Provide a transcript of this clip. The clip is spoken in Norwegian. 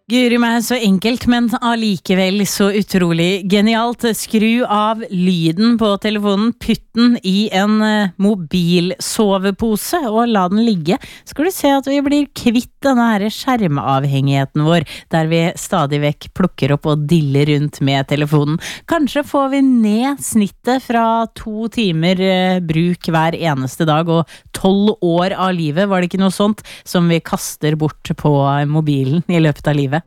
Guri meg, så enkelt, men allikevel så utrolig genialt. Skru av lyden på telefonen, putt den i en mobilsovepose og la den ligge. Skal du se at vi blir kvitt denne her skjermavhengigheten vår, der vi stadig vekk plukker opp og diller rundt med telefonen. Kanskje får vi ned snittet fra 2 timer bruk hver eneste dag, og 12 år av livet, var det ikke noe sånt, som vi kaster bort på mobilen i løpet av livet.